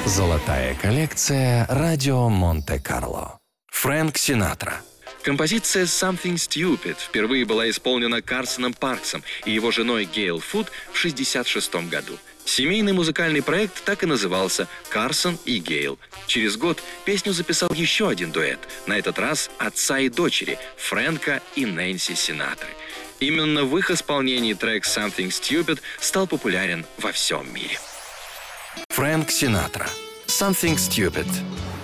Золотая коллекция «Радио Монте-Карло». Фрэнк Синатра. Композиция «Something Stupid» впервые была исполнена Карсоном Парксом и его женой Гейл Фуд в 1966 году. Семейный музыкальный проект так и назывался «Карсон и Гейл». Через год песню записал еще один дуэт, на этот раз отца и дочери Фрэнка и Нэнси Синатры. Именно в их исполнении трек «Something Stupid» стал популярен во всем мире. Фрэнк Синатра. «Something Stupid».